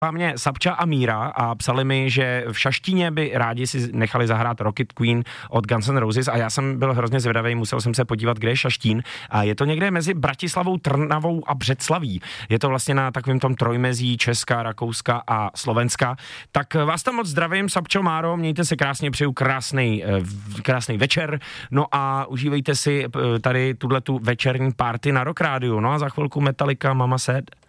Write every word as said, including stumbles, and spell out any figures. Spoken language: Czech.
mě Sapča a Míra a psali mi, že v Šaštíně by rádi si nechali zahrát Rocket Queen od Guns N' Roses a já jsem byl hrozně zvědavý, musel jsem se podívat, kde je Šaštín a je to někde mezi Bratislavou, Trnavou a Břeclaví. Je to vlastně na takovém tom trojmezí Česka, Rakouska a Slovenska. Tak vás tam moc zdravím, Sapčo, Máro, mějte se krásně, přeju krásnej, krásnej večer, no a užívejte si tady tuhletu večerní party na Rock Rádiu, no a za chvilku Metallica, Mama Said.